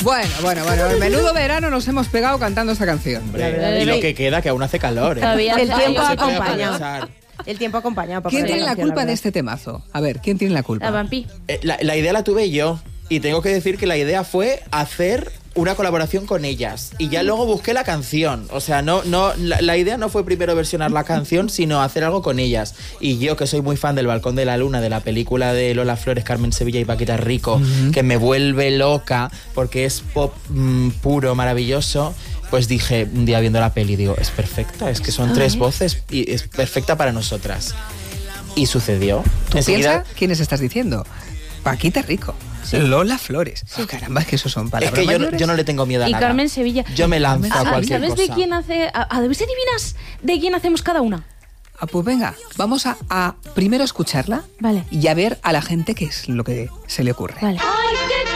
Bueno, menudo verano nos hemos pegado cantando esta canción. Hombre, y lo que queda, que aún hace calor. El tiempo Se puede acompaña. aprovechar. El tiempo acompaña. ¿Quién tiene la culpa de este temazo? A ver, ¿quién tiene la culpa? La Vampi. La idea la tuve yo. Y tengo que decir que la idea fue hacer una colaboración con ellas. Y ya luego busqué la canción. O sea, la idea no fue primero versionar la canción, sino hacer algo con ellas. Y yo, que soy muy fan del Balcón de la Luna, de la película de Lola Flores, Carmen Sevilla y Paquita Rico, que me vuelve loca porque es pop puro, maravilloso, pues dije, un día viendo la peli, digo, es perfecta, es que son 3 voces y es perfecta para nosotras. Y sucedió. ¿Tú Enseguida, piensas quiénes estás diciendo? Paquita Rico. Sí. Lola Flores. Sí. Caramba, es que eso son palabras es que mayores. yo no le tengo miedo a Y nada. Carmen Sevilla. Yo me lanzo a cualquier ¿Sabes cosa. de quién hace? ¿A ver si adivinas de quién hacemos cada una? Pues venga, vamos a primero escucharla. Vale. Y a ver a la gente qué es lo que se le ocurre. Vale.